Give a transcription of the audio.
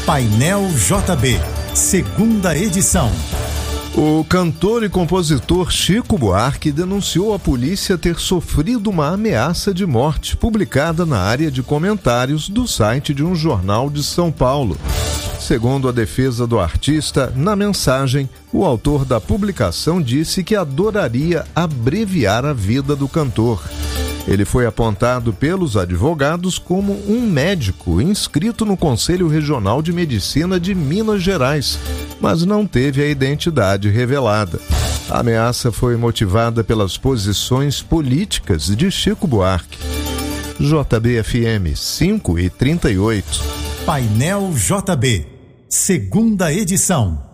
Painel JB, segunda edição. O cantor e compositor Chico Buarque denunciou à polícia ter sofrido uma ameaça de morte publicada na área de comentários do site de um jornal de São Paulo. Segundo a defesa do artista, na mensagem, o autor da publicação disse que adoraria abreviar a vida do cantor. Ele foi apontado pelos advogados como um médico inscrito no Conselho Regional de Medicina de Minas Gerais, mas não teve a identidade revelada. A ameaça foi motivada pelas posições políticas de Chico Buarque. JB-FM 5:38. Painel JB, segunda edição.